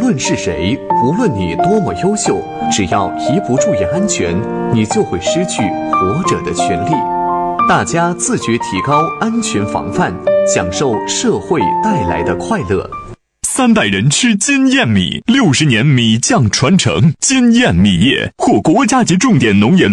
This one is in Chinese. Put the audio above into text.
论是谁，无论你多么优秀，只要一不注意安全，你就会失去活着的权利。大家自觉提高安全防范，享受社会带来的快乐。 3代人吃金燕米，60年米酱传承，金燕米业获国家级重点农业